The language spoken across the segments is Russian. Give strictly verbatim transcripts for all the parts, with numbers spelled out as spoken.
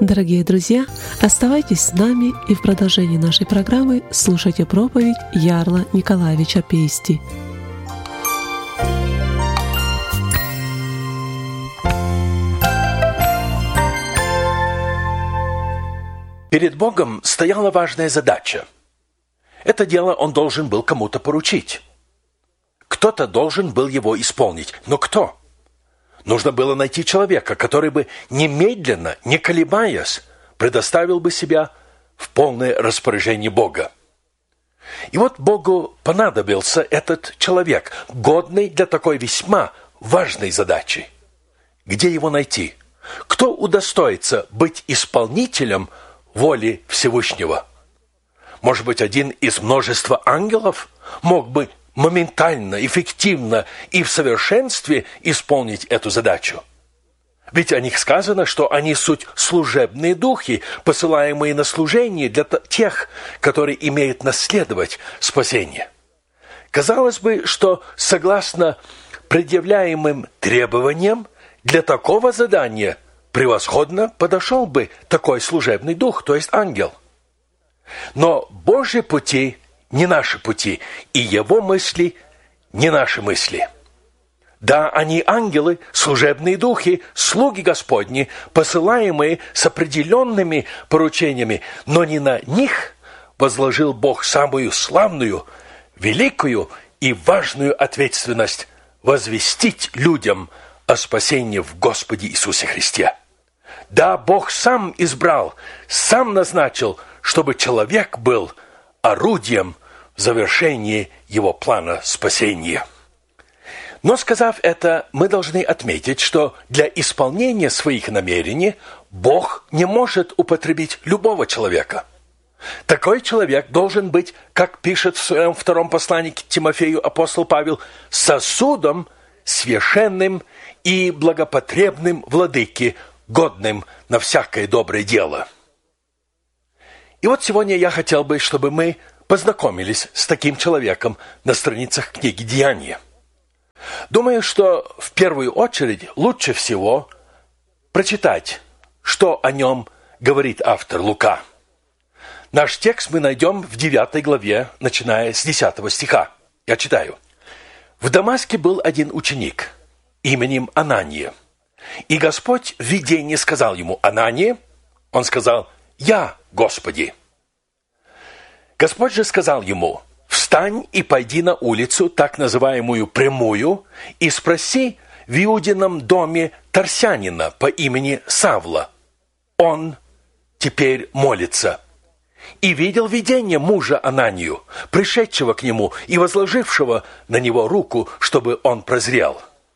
Дорогие друзья, оставайтесь с нами и в продолжении нашей программы слушайте проповедь Ярла Николаевича Пейсти. Перед Богом стояла важная задача. Это дело он должен был кому-то поручить. Кто-то должен был его исполнить. Но кто? Нужно было найти человека, который бы немедленно, не колебаясь, предоставил бы себя в полное распоряжение Бога. И вот Богу понадобился этот человек, годный для такой весьма важной задачи. Где его найти? Кто удостоится быть исполнителем воли Всевышнего? Может быть, один из множества ангелов мог бы моментально, эффективно и в совершенстве исполнить эту задачу? Ведь о них сказано, что они суть служебные духи, посылаемые на служение для тех, которые имеют наследовать спасение. Казалось бы, что согласно предъявляемым требованиям для такого задания превосходно подошел бы такой служебный дух, то есть ангел. Но Божьи пути не наши пути, и Его мысли не наши мысли. Да, они ангелы, служебные духи, слуги Господни, посылаемые с определенными поручениями, но не на них возложил Бог самую славную, великую и важную ответственность возвестить людям о спасении в Господе Иисусе Христе. Да, Бог сам избрал, сам назначил, чтобы человек был орудием в завершении его плана спасения. Но, сказав это, мы должны отметить, что для исполнения своих намерений Бог не может употребить любого человека. Такой человек должен быть, как пишет в своем втором послании к Тимофею апостол Павел, сосудом священным и благопотребным владыке, годным на всякое доброе дело. И вот сегодня я хотел бы, чтобы мы познакомились с таким человеком на страницах книги «Деяния». Думаю, что в первую очередь лучше всего прочитать, что о нем говорит автор Лука. Наш текст мы найдем в девятой главе, начиная с десятого стиха. Я читаю. «В Дамаске был один ученик именем Анания. И Господь в видении сказал ему: Анания. Он сказал: Я, Господи. Господь же сказал ему: Встань и пойди на улицу, так называемую Прямую, и спроси в Иудином доме Тарсянина по имени Савла. Он теперь молится. И видел видение мужа Ананию, пришедшего к нему и возложившего на него руку, чтобы он прозрел.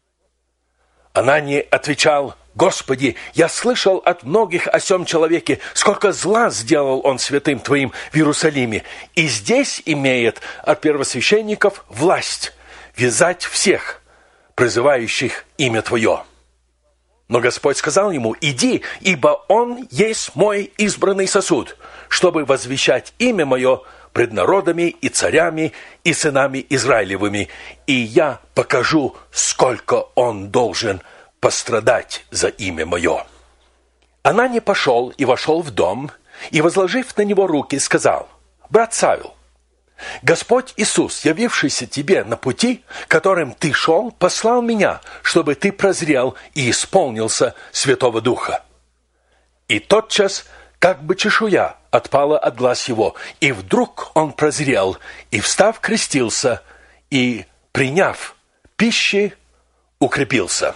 Ананий отвечал: Господи, я слышал от многих о сем человеке, сколько зла сделал он святым Твоим в Иерусалиме, и здесь имеет от первосвященников власть вязать всех, призывающих имя Твое. Но Господь сказал ему: Иди, ибо он есть мой избранный сосуд, чтобы возвещать имя Мое пред народами и царями и сынами Израилевыми, и я покажу, сколько он должен пострадать за имя Мое. Ананий пошел и вошел в дом, и, возложив на него руки, сказал: Брат Савел, Господь Иисус, явившийся тебе на пути, которым ты шел, послал меня, чтобы ты прозрел и исполнился Святого Духа. И тотчас, как бы чешуя отпала от глаз его, и вдруг он прозрел, и, встав, крестился, и, приняв пищи, укрепился.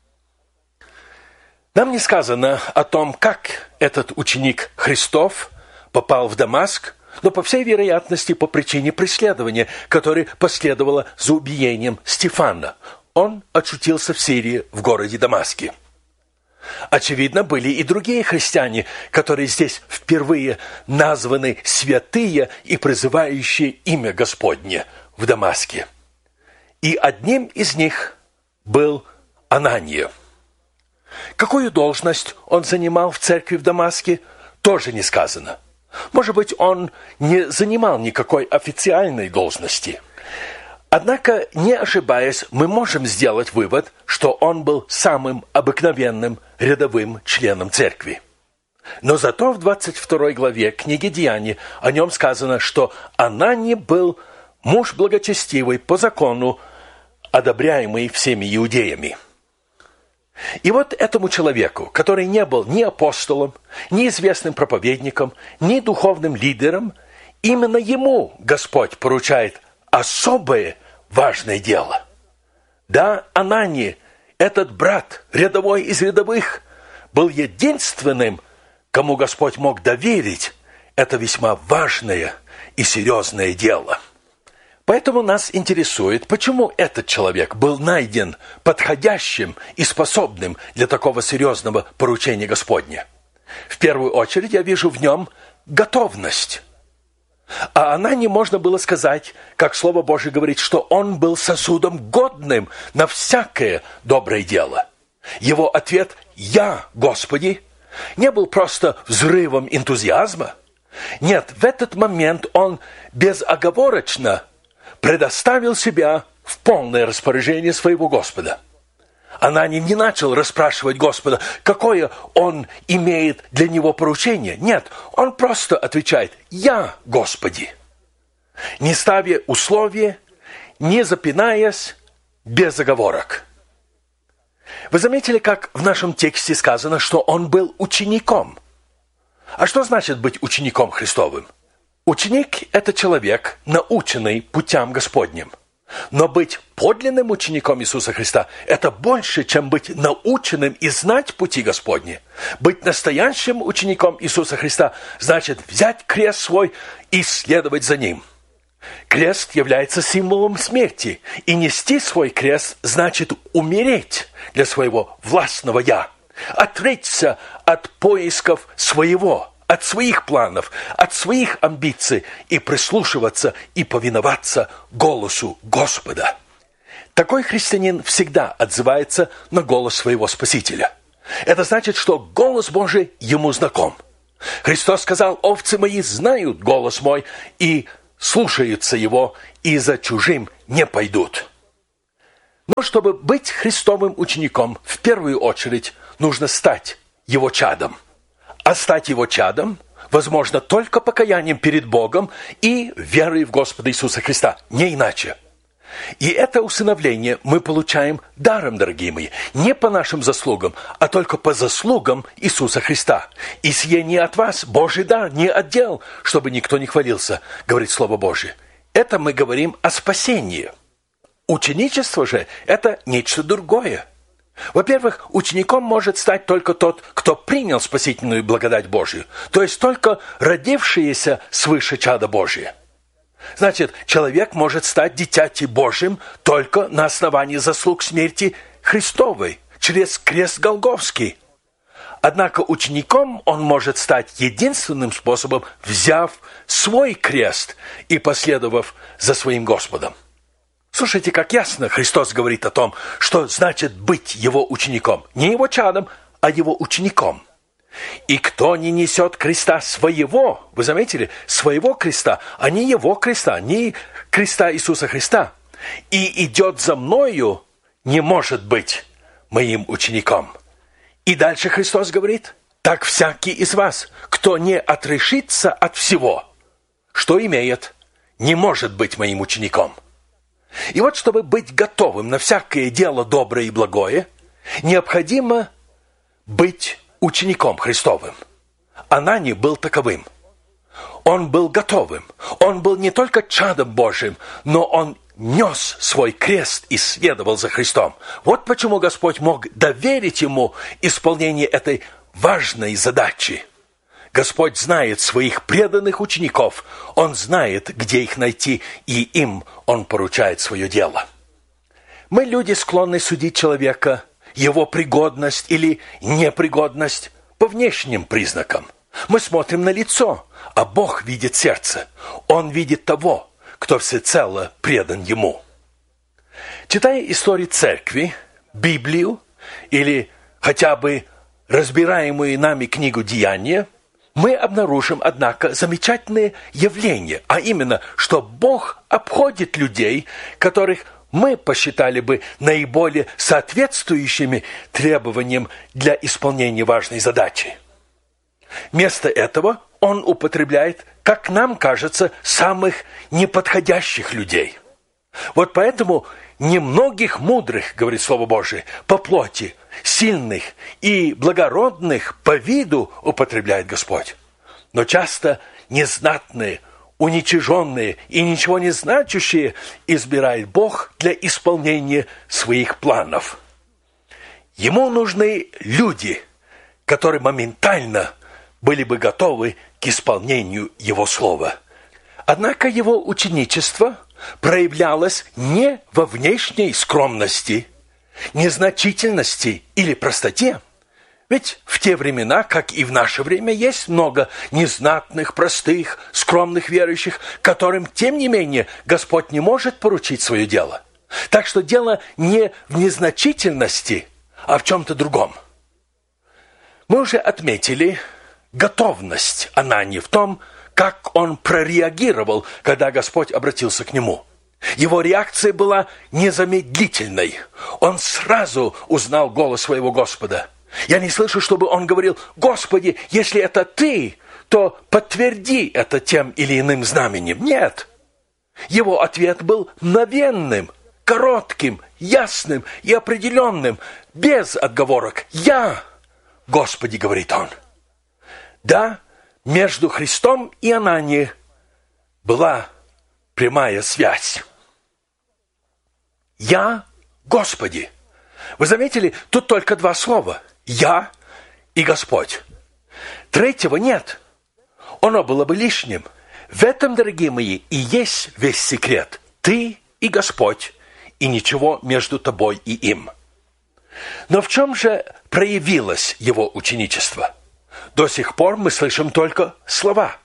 Нам не сказано о том, как этот ученик Христов попал в Дамаск, но, по всей вероятности, по причине преследования, которое последовало за убиением Стефана. Он очутился в Сирии, в городе Дамаске. Очевидно, были и другие христиане, которые здесь впервые названы святые и призывающие имя Господне в Дамаске. И одним из них был Анания. Какую должность он занимал в церкви в Дамаске, тоже не сказано. Может быть, он не занимал никакой официальной должности. Однако, не ошибаясь, мы можем сделать вывод, что он был самым обыкновенным рядовым членом церкви. Но зато в двадцать второй главе книги Деяний о нем сказано, что Анания был муж благочестивый по закону, одобряемый всеми иудеями. И вот этому человеку, который не был ни апостолом, ни известным проповедником, ни духовным лидером, именно ему Господь поручает особое важное дело. Да, Анания, этот брат, рядовой из рядовых, был единственным, кому Господь мог доверить это весьма важное и серьезное дело. Поэтому нас интересует, почему этот человек был найден подходящим и способным для такого серьезного поручения Господня. В первую очередь я вижу в нем готовность. А Анании можно было сказать, как Слово Божие говорит, что он был сосудом годным на всякое доброе дело. Его ответ «Я, Господи» не был просто взрывом энтузиазма. Нет, в этот момент он безоговорочно предоставил себя в полное распоряжение своего Господа. Анания не начал расспрашивать Господа, какое он имеет для него поручение. Нет, он просто отвечает «Я, Господи», не ставя условия, не запинаясь, без оговорок. Вы заметили, как в нашем тексте сказано, что он был учеником? А что значит быть учеником Христовым? Ученик – это человек, наученный путям Господним. Но быть подлинным учеником Иисуса Христа – это больше, чем быть наученным и знать пути Господни. Быть настоящим учеником Иисуса Христа значит взять крест свой и следовать за Ним. Крест является символом смерти, и нести свой крест значит умереть для своего властного «я», отречься от поисков своего, от своих планов, от своих амбиций и прислушиваться и повиноваться голосу Господа. Такой христианин всегда отзывается на голос своего Спасителя. Это значит, что голос Божий ему знаком. Христос сказал: «Овцы мои знают голос мой и слушаются его, и за чужим не пойдут». Но чтобы быть Христовым учеником, в первую очередь нужно стать его чадом. А стать его чадом возможно только покаянием перед Богом и верой в Господа Иисуса Христа, не иначе. И это усыновление мы получаем даром, дорогие мои, не по нашим заслугам, а только по заслугам Иисуса Христа. И сие не от вас, Божий дар, не от дел, чтобы никто не хвалился, говорит Слово Божие. Это мы говорим о спасении. Ученичество же – это нечто другое. Во-первых, учеником может стать только тот, кто принял спасительную благодать Божию, то есть только родившиеся свыше чада Божие. Значит, человек может стать дитяти Божьим только на основании заслуг смерти Христовой, через крест Голгофский. Однако учеником он может стать единственным способом, взяв свой крест и последовав за своим Господом. Слушайте, как ясно Христос говорит о том, что значит быть его учеником. Не его чадом, а его учеником. «И кто не несет креста своего», вы заметили, своего креста, а не его креста, не креста Иисуса Христа, «и идет за мною, не может быть моим учеником». И дальше Христос говорит: «Так всякий из вас, кто не отрешится от всего, что имеет, не может быть моим учеником». И вот, чтобы быть готовым на всякое дело доброе и благое, необходимо быть учеником Христовым. Анания был таковым. Он был готовым. Он был не только чадом Божьим, но он нес свой крест и следовал за Христом. Вот почему Господь мог доверить ему исполнение этой важной задачи. Господь знает своих преданных учеников, Он знает, где их найти, и им Он поручает свое дело. Мы, люди, склонны судить человека, его пригодность или непригодность по внешним признакам. Мы смотрим на лицо, а Бог видит сердце. Он видит того, кто всецело предан Ему. Читая истории церкви, Библию или хотя бы разбираемую нами книгу «Деяния», мы обнаружим, однако, замечательные явления, а именно, что Бог обходит людей, которых мы посчитали бы наиболее соответствующими требованиям для исполнения важной задачи. Вместо этого он употребляет, как нам кажется, самых неподходящих людей. Вот поэтому немногих мудрых, говорит Слово Божие, по плоти, сильных и благородных по виду употребляет Господь. Но часто незнатные, уничиженные и ничего не значащие избирает Бог для исполнения своих планов. Ему нужны люди, которые моментально были бы готовы к исполнению Его Слова. Однако Его ученичество проявлялось не во внешней скромности, незначительности или простоте. Ведь в те времена, как и в наше время, есть много незнатных, простых, скромных верующих, которым, тем не менее, Господь не может поручить свое дело. Так что дело не в незначительности, а в чем-то другом. Мы уже отметили готовность Анании в том, как он прореагировал, когда Господь обратился к нему. Его реакция была незамедлительной. Он сразу узнал голос своего Господа. Я не слышу, чтобы он говорил: «Господи, если это Ты, то подтверди это тем или иным знаменем». Нет. Его ответ был мгновенным, коротким, ясным и определенным, без отговорок. «Я, Господи», — говорит он. Да, между Христом и Ананией была прямая связь. «Я, Господи». Вы заметили, тут только два слова: «Я» и «Господь». Третьего нет. Оно было бы лишним. В этом, дорогие мои, и есть весь секрет. Ты и Господь, и ничего между тобой и им. Но в чем же проявилось его ученичество? До сих пор мы слышим только слова.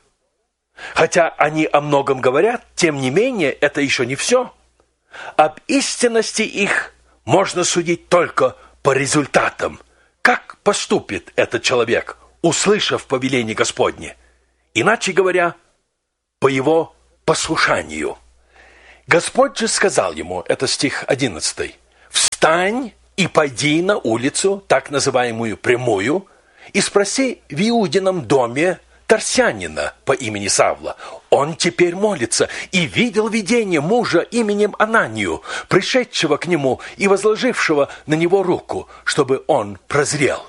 Хотя они о многом говорят, тем не менее, это еще не все. Об истинности их можно судить только по результатам. Как поступит этот человек, услышав повеление Господне? Иначе говоря, по его послушанию. Господь же сказал ему, это стих одиннадцатый, «Встань и пойди на улицу, так называемую прямую, и спроси в Иудином доме Тарсянина по имени Савла. Он теперь молится и видел видение мужа именем Ананию, пришедшего к нему и возложившего на него руку, чтобы он прозрел».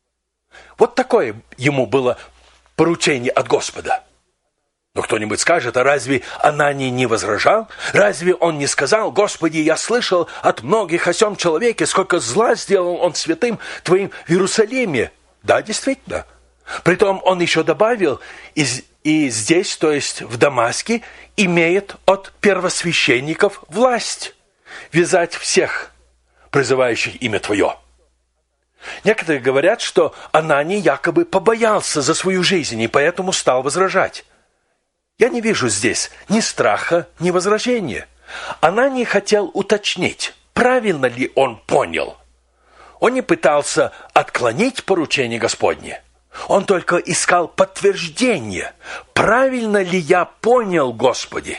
Вот такое ему было поручение от Господа. Но кто-нибудь скажет: а разве Ананий не возражал? Разве он не сказал: «Господи, я слышал от многих о сем человеке, сколько зла сделал он святым Твоим в Иерусалиме»? Да, действительно. Притом он еще добавил: и, и здесь, то есть в Дамаске, имеет от первосвященников власть вязать всех, призывающих имя Твое. Некоторые говорят, что Ананий якобы побоялся за свою жизнь и поэтому стал возражать. Я не вижу здесь ни страха, ни возражения. Ананий хотел уточнить, правильно ли он понял. Он не пытался отклонить поручение Господне. Он только искал подтверждение, правильно ли я понял, Господи.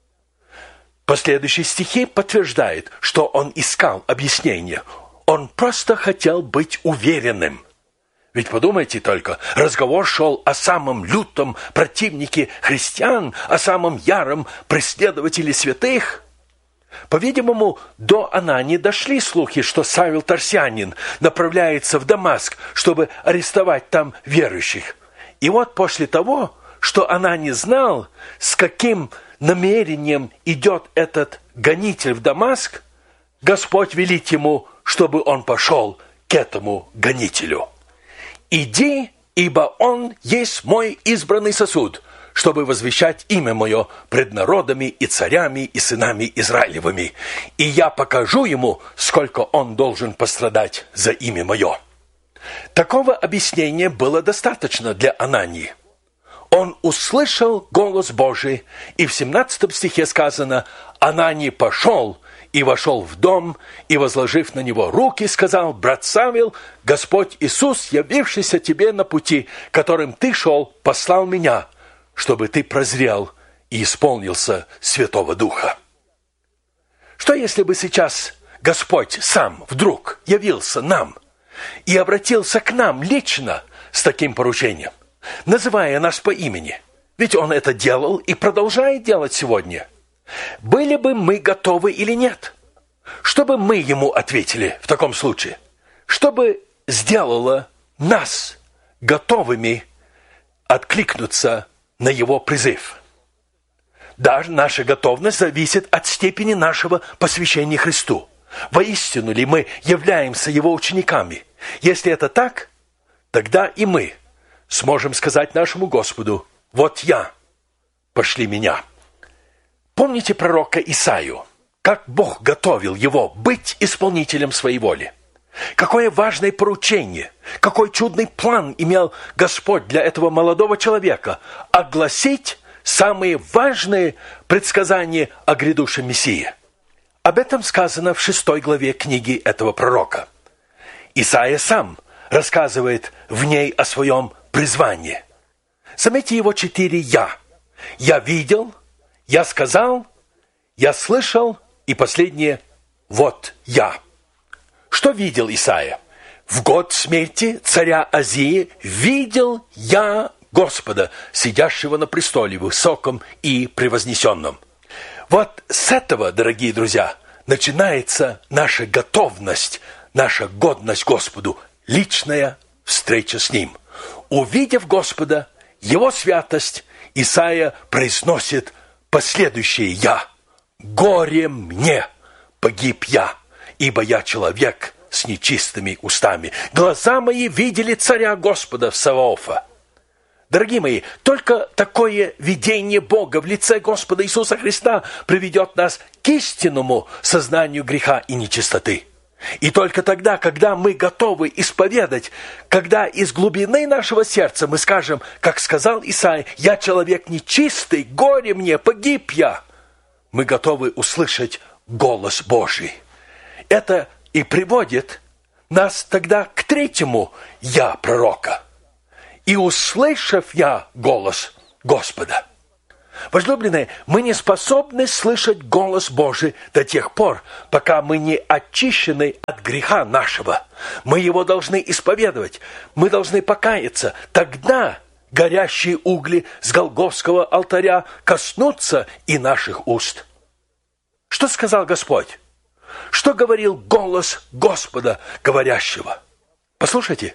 Последующие стихи подтверждают, что он искал объяснение. Он просто хотел быть уверенным. Ведь подумайте только, разговор шел о самом лютом противнике христиан, о самом яром преследователе святых. По-видимому, до Анании дошли слухи, что Савел Тарсянин направляется в Дамаск, чтобы арестовать там верующих. И вот после того, что Ананий знал, с каким намерением идет этот гонитель в Дамаск, Господь велит ему, чтобы он пошел к этому гонителю. «Иди, ибо он есть мой избранный сосуд, чтобы возвещать имя мое пред народами и царями и сынами Израилевыми. И я покажу ему, сколько он должен пострадать за имя мое». Такого объяснения было достаточно для Анании. Он услышал голос Божий, и в семнадцатом стихе сказано: «Ананий пошел и вошел в дом, и, возложив на него руки, сказал: брат Савел, Господь Иисус, явившийся тебе на пути, которым ты шел, послал меня, чтобы ты прозрел и исполнился Святого Духа». Что если бы сейчас Господь сам вдруг явился нам и обратился к нам лично с таким поручением? называя нас по имени, ведь Он это делал и продолжает делать сегодня, были бы мы готовы или нет? Что бы мы Ему ответили в таком случае? Что бы сделало нас готовыми откликнуться на Его призыв? Да, наша готовность зависит от степени нашего посвящения Христу. Воистину ли мы являемся Его учениками? Если это так, тогда и мы сможем сказать нашему Господу: «Вот я, пошли меня». Помните пророка Исаию? Как Бог готовил его быть исполнителем своей воли? Какое важное поручение, какой чудный план имел Господь для этого молодого человека – огласить самые важные предсказания о грядущем Мессии. Об этом сказано в шестой главе книги этого пророка. Исаия сам рассказывает в ней о своем призвании. Заметьте его четыре «я». «Я видел», «я сказал», «я слышал» и последнее «вот я». Что видел Исаия? В год смерти царя Азии видел я Господа, сидящего на престоле высоком и превознесенном. Вот с этого, дорогие друзья, начинается наша готовность, наша годность Господу, личная встреча с Ним. Увидев Господа, Его святость, Исаия произносит последующее «я». «Горе мне, погиб я, ибо я человек с нечистыми устами. Глаза мои видели царя Господа Саваофа». Дорогие мои, только такое видение Бога в лице Господа Иисуса Христа приведет нас к истинному сознанию греха и нечистоты. И только тогда, когда мы готовы исповедать, когда из глубины нашего сердца мы скажем, как сказал Исаия: «Я человек нечистый, горе мне, погиб я», мы готовы услышать голос Божий. Это и приводит нас тогда к третьему «я» пророка. «И услышав я голос Господа». Возлюбленные, мы не способны слышать голос Божий до тех пор, пока мы не очищены от греха нашего. Мы его должны исповедовать, мы должны покаяться. Тогда горящие угли с Голгофского алтаря коснутся и наших уст. Что сказал Господь? Что говорил голос Господа, говорящего? Послушайте.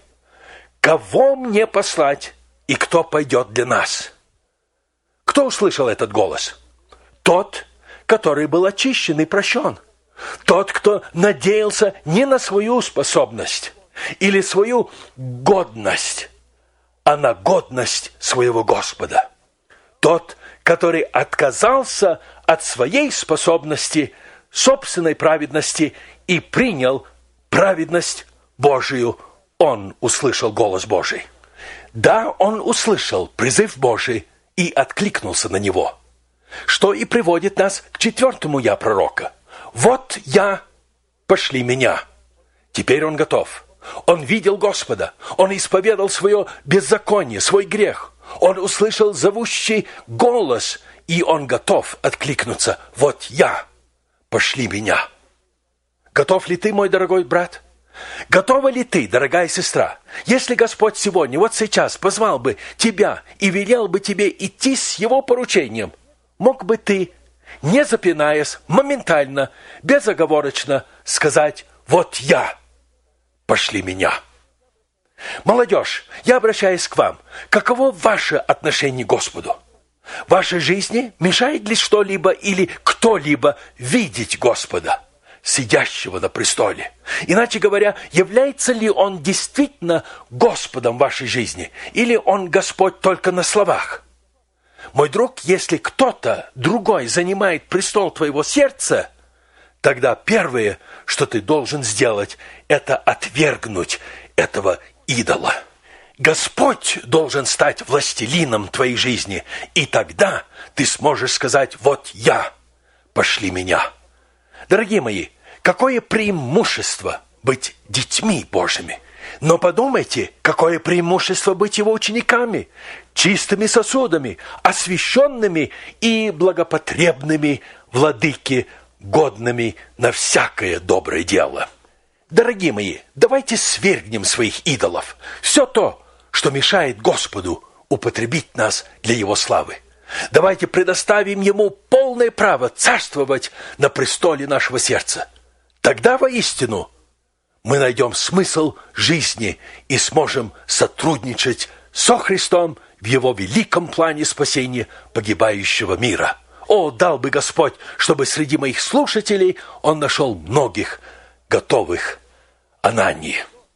«Кого мне послать, и кто пойдет для нас?» Кто услышал этот голос? Тот, который был очищен и прощен. Тот, кто надеялся не на свою способность или свою годность, а на годность своего Господа. Тот, который отказался от своей способности, собственной праведности и принял праведность Божию. Он услышал голос Божий. Да, он услышал призыв Божий и откликнулся на него. Что и приводит нас к четвертому «я» пророка. «Вот я, пошли меня». Теперь он готов. Он видел Господа. Он исповедал свое беззаконие, свой грех. Он услышал зовущий голос, и он готов откликнуться. «Вот я, пошли меня». Готов ли ты, мой дорогой брат? Готова ли ты, дорогая сестра? Если Господь сегодня, вот сейчас, позвал бы тебя и велел бы тебе идти с Его поручением, мог бы ты, не запинаясь, моментально, безоговорочно сказать: «Вот я, пошли меня». Молодежь, я обращаюсь к вам. Каково ваше отношение к Господу? В вашей жизни мешает ли что-либо или кто-либо видеть Господа, сидящего на престоле? Иначе говоря, является ли Он действительно Господом вашей жизни, или Он Господь только на словах? Мой друг, если кто-то другой занимает престол твоего сердца, тогда первое, что ты должен сделать, это отвергнуть этого идола. Господь должен стать властелином твоей жизни, и тогда ты сможешь сказать: «Вот я, пошли меня». Дорогие мои, какое преимущество быть детьми Божьими. Но подумайте, какое преимущество быть Его учениками, чистыми сосудами, освященными и благопотребными владыке, годными на всякое доброе дело. Дорогие мои, давайте свергнем своих идолов. Все то, что мешает Господу употребить нас для Его славы. Давайте предоставим Ему полное право царствовать на престоле нашего сердца. Тогда воистину мы найдем смысл жизни и сможем сотрудничать со Христом в Его великом плане спасения погибающего мира. О, дал бы Господь, чтобы среди моих слушателей Он нашел многих готовых Анании.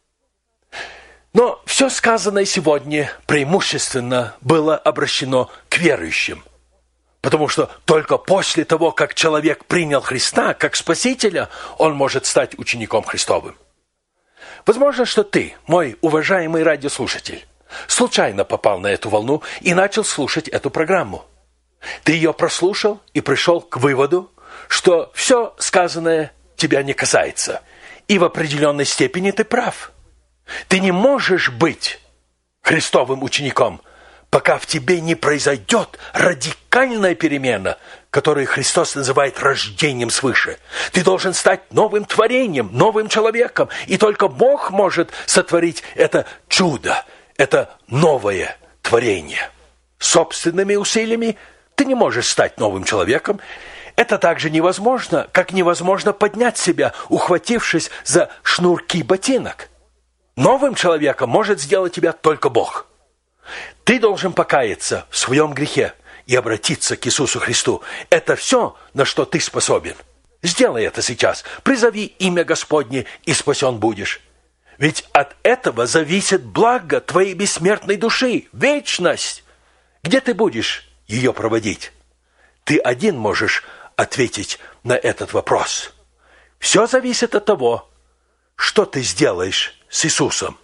Но все сказанное сегодня преимущественно было обращено к верующим. Потому что только после того, как человек принял Христа как Спасителя, он может стать учеником Христовым. Возможно, что ты, мой уважаемый радиослушатель, случайно попал на эту волну и начал слушать эту программу. Ты ее прослушал и пришел к выводу, что все сказанное тебя не касается. И в определенной степени ты прав. Ты не можешь быть Христовым учеником, пока в тебе не произойдет радикальная перемена, которую Христос называет рождением свыше. Ты должен стать новым творением, новым человеком, и только Бог может сотворить это чудо, это новое творение. Собственными усилиями ты не можешь стать новым человеком. Это также невозможно, как невозможно поднять себя, ухватившись за шнурки ботинок. Новым человеком может сделать тебя только Бог. Ты должен покаяться в своем грехе и обратиться к Иисусу Христу. Это все, на что ты способен. Сделай это сейчас. Призови имя Господне, и спасен будешь. Ведь от этого зависит благо твоей бессмертной души, вечность. Где ты будешь ее проводить? Ты один можешь ответить на этот вопрос. Все зависит от того, что ты сделаешь с Иисусом.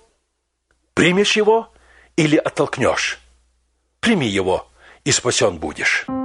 Примешь Его или оттолкнешь? Прими Его, и спасен будешь.